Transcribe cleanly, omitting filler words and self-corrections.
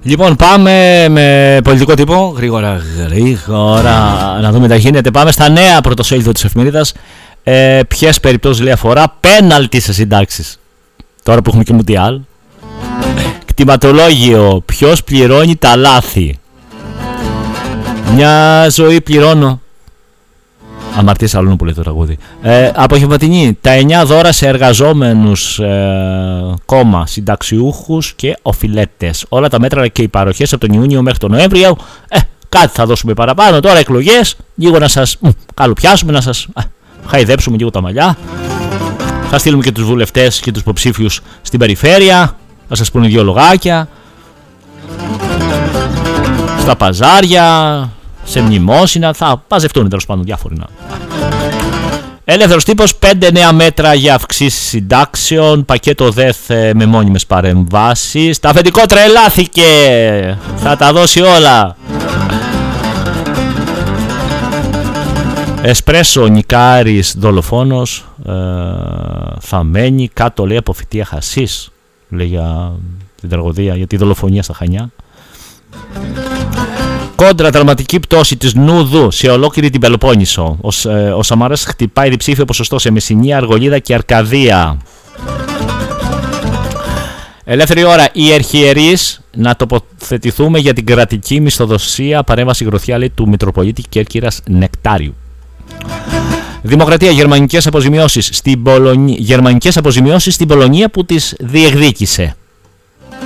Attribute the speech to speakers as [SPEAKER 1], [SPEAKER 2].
[SPEAKER 1] Λοιπόν, πάμε με πολιτικό τύπο. Γρήγορα να δούμε τι γίνεται. Πάμε στα νέα πρωτοσέλιδο της εφημερίδας. Ποιες περιπτώσεις λέει αφορά πέναλτι σε συντάξεις. Τώρα που έχουμε και Μουντιάλ. Κτηματολόγιο. Ποιος πληρώνει τα λάθη. Μια ζωή πληρώνω. Αμαρτίες αλλού που λέει το τραγούδι. Αποχευματινή. Τα 9 δώρα σε εργαζόμενους, κόμμα, συνταξιούχους και οφειλέτες. Όλα τα μέτρα και οι παροχές από τον Ιούνιο μέχρι τον Νοέμβριο. Κάτι θα δώσουμε παραπάνω. Τώρα εκλογές. Λίγο να σας καλοπιάσουμε, να σας χαϊδέψουμε λίγο τα μαλλιά. Θα στείλουμε και τους βουλευτές και τους υποψήφιους στην περιφέρεια. Θα σας πούνε δύο λογάκια. Στα παζάρια. Σε μνημόσυνα, θα παζευτούν τέλος πάντων διάφοροι. Ελεύθερος τύπος, 5 νέα μέτρα για αυξήσεις συντάξεων, πακέτο ΔΕΘ με μόνιμες παρεμβάσεις. Τα αφεντικό τρελάθηκε, θα τα δώσει όλα. Εσπρέσο Νικάρης δολοφόνος, θα μένει κάτω λέει από φυτεία χασίς, λέει για την τραγωδία, για τη δολοφονία στα Χανιά. Κόντρα δραματική πτώση της Νούδου σε ολόκληρη την Πελοπόννησο. Ο Σαμαράς χτυπάει διψήφιο ποσοστό σε Μεσσηνία, Αργολίδα και Αρκαδία. Ελεύθερη ώρα. Οι αρχιερείς να τοποθετηθούμε για την κρατική μισθοδοσία. Παρέμβαση γροθιά λέει του Μητροπολίτη Κέρκυρας Νεκτάριου. Δημοκρατία. Γερμανικές αποζημιώσεις στην Πολωνία που τις διεκδίκησε.